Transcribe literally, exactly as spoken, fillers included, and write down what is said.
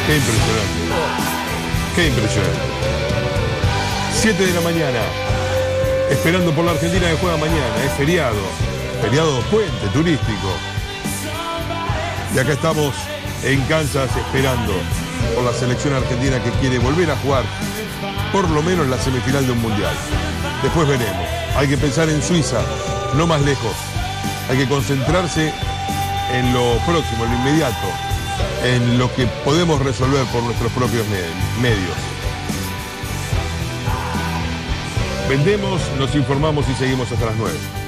Qué impresionante. Qué impresionante. siete de la mañana. Esperando por la Argentina que juega mañana. Es feriado. Feriado puente turístico. Y acá estamos en Kansas esperando por la selección argentina que quiere volver a jugar por lo menos la semifinal de un mundial. Después veremos. Hay que pensar en Suiza, no más lejos. Hay que concentrarse en lo próximo, en lo inmediato, en lo que podemos resolver por nuestros propios medios. Vendemos, nos informamos y seguimos hasta las nueve.